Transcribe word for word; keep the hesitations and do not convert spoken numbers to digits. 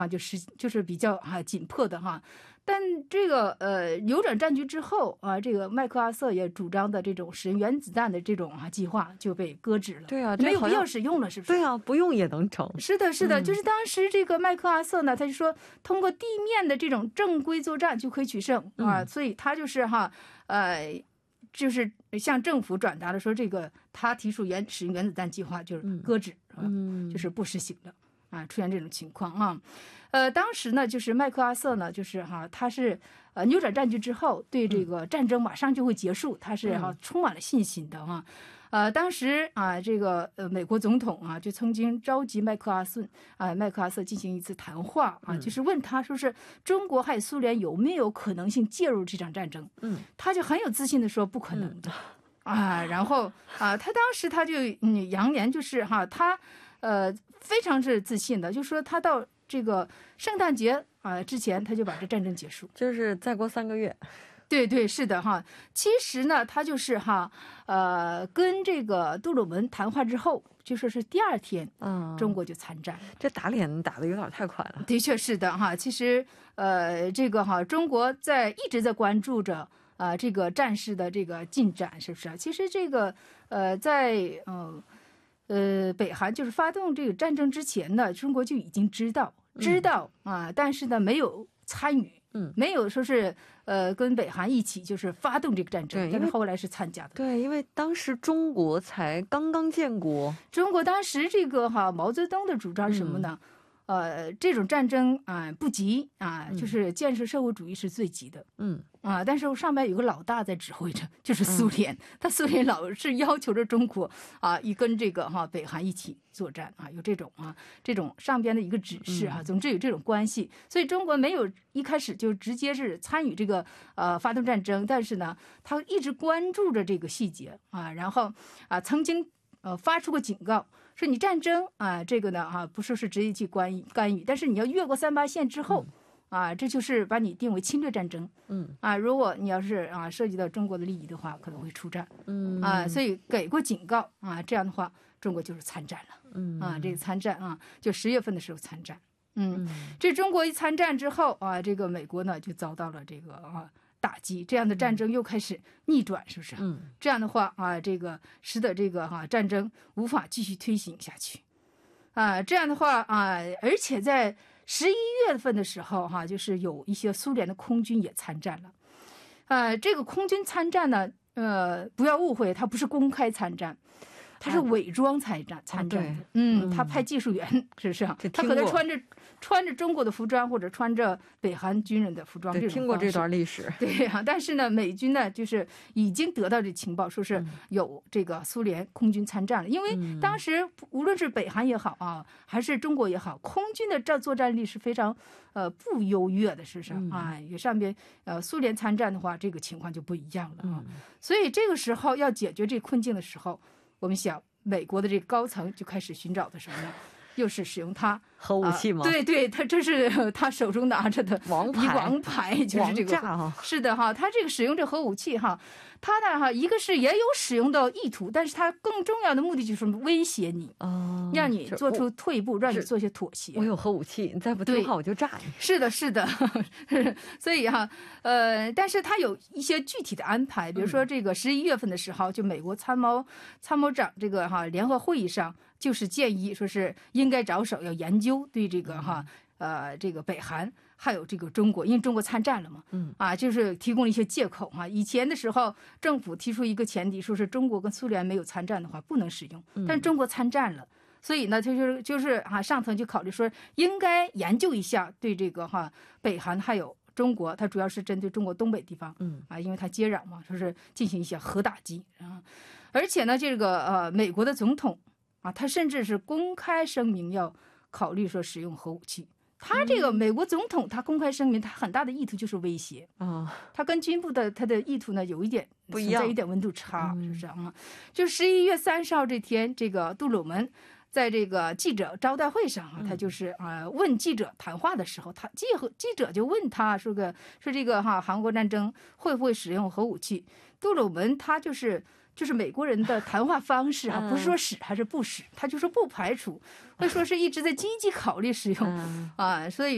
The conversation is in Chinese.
啊，就是就是比较啊紧迫的哈。但这个呃扭转战局之后啊，这个麦克阿瑟也主张的这种使用原子弹的这种啊计划就被搁置了。 对啊， 没有必要使用了，是不是？ 对啊，不用也能成。 是的，是的，嗯、就是当时这个麦克阿瑟呢，他就说通过地面的这种正规作战就可以取胜啊，嗯、所以他就是哈呃。就是向政府转达了说，这个他提出原使用原子弹计划就是搁置，嗯，就是不实行了啊，出现这种情况啊，呃，当时呢，就是麦克阿瑟呢，就是哈，他是呃扭转战局之后，对这个战争马上就会结束，他是哈充满了信心的啊。呃，当时啊，这个呃，美国总统啊，就曾经召集麦克阿瑟啊，麦克阿瑟进行一次谈话啊，就是问他说是中国还有苏联有没有可能性介入这场战争？嗯，他就很有自信的说不可能的，嗯、啊，然后啊，他当时他就嗯扬言就是哈，他呃非常是自信的，就说他到这个圣诞节啊之前他就把这战争结束， 就是再过三个月。 对对，是的哈。其实呢，他就是哈，呃，跟这个杜鲁门谈话之后，就说是第二天，嗯，中国就参战了。 这打脸打得有点太快了。 的确是的哈。其实，呃，这个哈，中国在一直在关注着啊、呃、这个战事的这个进展，是不是？其实这个呃，在嗯 呃, 呃北韩就是发动这个战争之前呢，中国就已经知道知道啊、呃，但是呢没有参与。嗯，没有说是呃跟北韩一起就是发动这个战争，但是后来是参加的。 对，因为当时中国才刚刚建国， 中国当时这个哈毛泽东的主张是什么呢？嗯呃，这种战争啊、呃、不急啊、呃，就是建设社会主义是最急的。嗯啊，但是上面有个老大在指挥着，就是苏联。嗯、他苏联老是要求着中国啊，一跟这个哈北韩一起作战啊，有这种啊这种上边的一个指示啊。总之有这种关系，所以中国没有一开始就直接是参与这个呃发动战争，但是呢，他一直关注着这个细节啊，然后啊曾经呃发出过警告。说你战争啊，这个呢啊，不是是直接去干预干预，但是你要越过三八线之后，嗯、啊，这就是把你定为侵略战争。嗯啊，如果你要是啊涉及到中国的利益的话，可能会出战。嗯啊，所以给过警告啊，这样的话，中国就是参战了。嗯啊，这个参战啊，就十月份的时候参战。嗯，嗯这中国一参战之后啊，这个美国呢就遭到了这个啊。打击，这样的战争又开始逆转，是不是？嗯，这样的话啊，这个使得这个哈、啊、战争无法继续推行下去，啊，这样的话啊，而且在十一月份的时候哈、啊，就是有一些苏联的空军也参战了，啊，这个空军参战呢，呃，不要误会，它不是公开参战。他是伪装参战参战的，嗯，他派技术员，是不是？他可能穿着穿着中国的服装，或者穿着北韩军人的服装。 对，听过这段历史。 对呀、啊，但是呢，美军呢，就是已经得到这情报，说是有这个苏联空军参战了。因为当时无论是北韩也好啊，还是中国也好，空军的这作战力是非常呃不优越的，是不是？啊，也上边呃苏联参战的话，这个情况就不一样了啊。所以这个时候要解决这困境的时候。我们想，美国的这个高层就开始寻找的什么呢？又是使用他核武器吗？ 啊、对对，他这是他手中拿着的王牌， 王牌就是这个。 哦、 是的哈，他这个使用这核武器哈，他呢哈，一个是也有使用的意图，但是他更重要的目的就是威胁你，哦、让你做出退步，让你做些妥协。 我有核武器，你再不听话我就炸你。 是的，是的，所以哈，呃，但是他有一些具体的安排，比如说这个十一月份的时候，就美国参谋参谋长这个哈联合会议上。就是建议说是应该着手要研究对这个哈呃这个北韩还有这个中国，因为中国参战了嘛，嗯啊就是提供了一些借口哈。以前的时候政府提出一个前提，说是中国跟苏联没有参战的话不能使用，但是中国参战了，所以呢他就是就是啊上层就考虑说应该研究一下对这个哈北韩还有中国，它主要是针对中国东北地方，嗯啊，因为它接壤嘛，说是进行一些核打击啊，而且呢这个呃美国的总统。啊，他甚至是公开声明要考虑说使用核武器。他这个美国总统，他公开声明，他很大的意图就是威胁啊。他跟军部的他的意图呢有一点不一样， 有一点温度差，是不是啊？就十一月三十号这天，这个杜鲁门在这个记者招待会上啊，他就是啊问记者谈话的时候，他记记者就问他说个说这个哈韩国战争会不会使用核武器？杜鲁门他就是。就是美国人的谈话方式啊，不是说使还是不使，他就说不排除，会说是一直在积极考虑使用啊，所以。